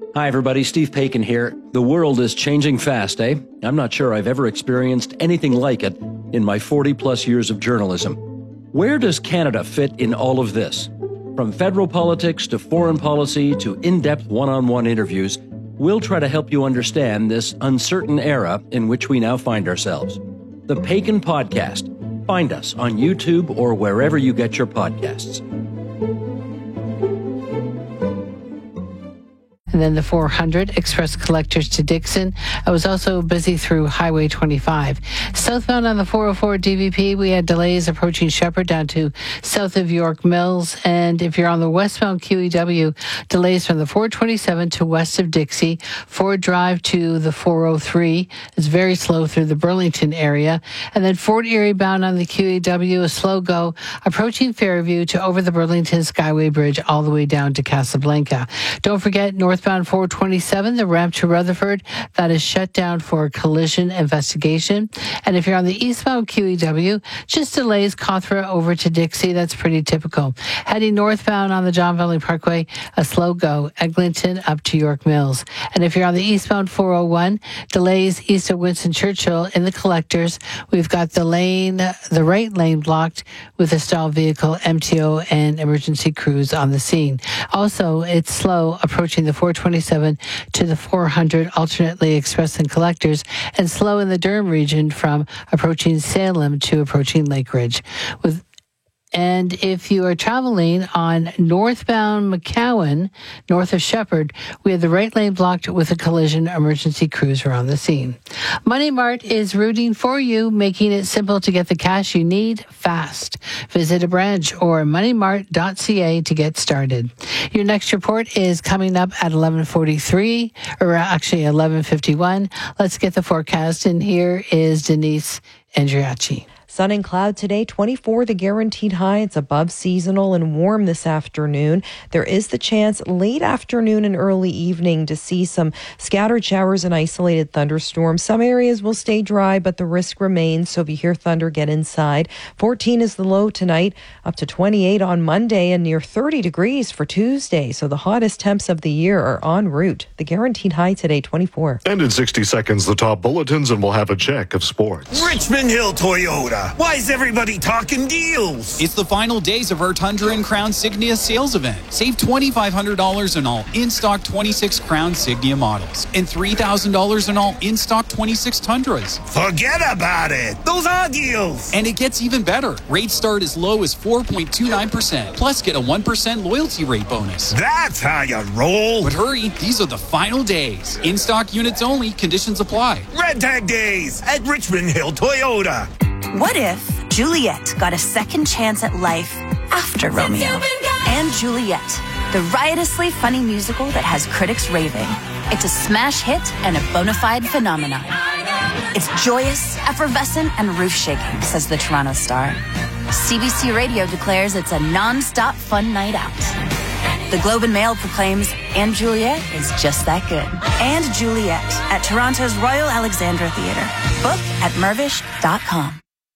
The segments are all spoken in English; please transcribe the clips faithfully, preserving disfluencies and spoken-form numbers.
Hi, everybody. Steve Paikin here. The world is changing fast, eh? I'm not sure I've ever experienced anything like it in my forty-plus years of journalism. Where does Canada fit in all of this? From federal politics to foreign policy to in-depth one-on-one interviews, we'll try to help you understand this uncertain era in which we now find ourselves. The Paikin Podcast. Find us on YouTube or wherever you get your podcasts. And then the four hundred express collectors to Dixon. I was also busy through Highway twenty-five. Southbound on the four oh four D V P, we had delays approaching Shepherd down to south of York Mills. And if you're on the westbound Q E W, delays from the four twenty-seven to west of Dixie. Ford Drive to the four oh three is very slow through the Burlington area. And then Fort Erie bound on the Q E W, a slow go approaching Fairview to over the Burlington Skyway Bridge all the way down to Casablanca. Don't forget north Northbound four twenty-seven, the ramp to Rutherford, that is shut down for collision investigation. And if you're on the eastbound Q E W, just delays Cawthra over to Dixie. That's pretty typical. Heading northbound on the John Valley Parkway, a slow go, Eglinton up to York Mills. And if you're on the eastbound four oh one, delays east of Winston Churchill in the collectors. We've got the lane, the right lane blocked with a stalled vehicle, M T O, and emergency crews on the scene. Also, it's slow approaching the four twenty-seven to the four hundred, alternately express and collectors, and slow in the Durham region from approaching Salem to approaching Lake Ridge. With And if you are traveling on northbound McCowan, north of Shepherd, we have the right lane blocked with a collision. Emergency crews are on the scene. Money Mart is rooting for you, making it simple to get the cash you need fast. Visit a branch or money mart dot c a to get started. Your next report is coming up at eleven forty-three, or actually eleven fifty-one. Let's get the forecast, and here is Denise Andriachi. Sun and cloud today, twenty-four the guaranteed high. It's above seasonal and warm this afternoon. There is the chance late afternoon and early evening to see some scattered showers and isolated thunderstorms. Some areas will stay dry, but the risk remains. So if you hear thunder, get inside. fourteen is the low tonight, up to twenty-eight on Monday and near thirty degrees for Tuesday. So the hottest temps of the year are en route. The guaranteed high today, twenty-four. And in sixty seconds, the top bulletins, and we'll have a check of sports. Richmond Hill Toyota. Why is everybody talking deals? It's the final days of our Tundra and Crown Signia sales event. Save twenty-five hundred dollars on all in-stock twenty-six Crown Signia models and three thousand dollars on all in-stock twenty-six Tundras. Forget about it. Those are deals. And it gets even better. Rates start as low as four point two nine percent. Plus, get a one percent loyalty rate bonus. That's how you roll. But hurry, these are the final days. In-stock units only. Conditions apply. Red Tag Days at Richmond Hill Toyota. What if Juliet got a second chance at life after Romeo? And Juliet, the riotously funny musical that has critics raving. It's a smash hit and a bona fide phenomenon. It's joyous, effervescent, and roof-shaking, says the Toronto Star. C B C Radio declares it's a non-stop fun night out. The Globe and Mail proclaims And Juliet is just that good. And Juliet at Toronto's Royal Alexandra Theatre. Book at mervish dot com.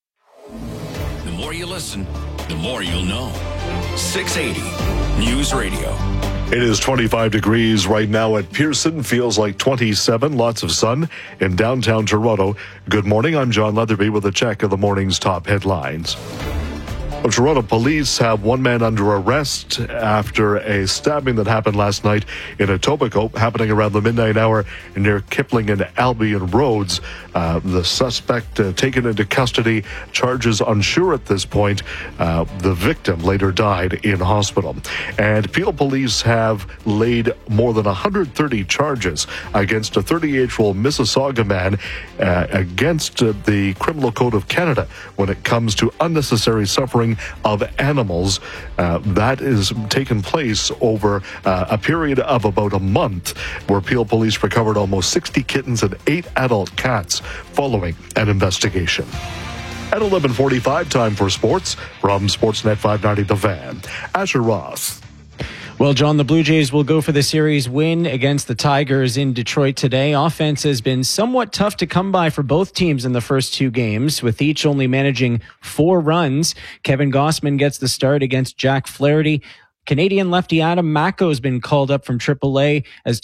The more you listen, the more you'll know. six eighty News Radio. It is twenty-five degrees right now at Pearson. Feels like twenty-seven. Lots of sun in downtown Toronto. Good morning. I'm John Leatherby with a check of the morning's top headlines. Well, Toronto police have one man under arrest after a stabbing that happened last night in Etobicoke, happening around the midnight hour near Kipling and Albion Roads. Uh, the suspect uh, taken into custody, charges unsure at this point. Uh, the victim later died in hospital. And Peel police have laid more than one hundred thirty charges against a thirty-eight-year-old Mississauga man uh, against uh, the Criminal Code of Canada when it comes to unnecessary suffering of animals. Uh, that is taken place over uh, a period of about a month, where Peel police recovered almost sixty kittens and eight adult cats following an investigation. At eleven forty-five, time for sports from Sportsnet five ninety The Van. Asher Ross. Well, John, the Blue Jays will go for the series win against the Tigers in Detroit today. Offense has been somewhat tough to come by for both teams in the first two games, with each only managing four runs. Kevin Gausman gets the start against Jack Flaherty. Canadian lefty Adam Macko has been called up from triple A as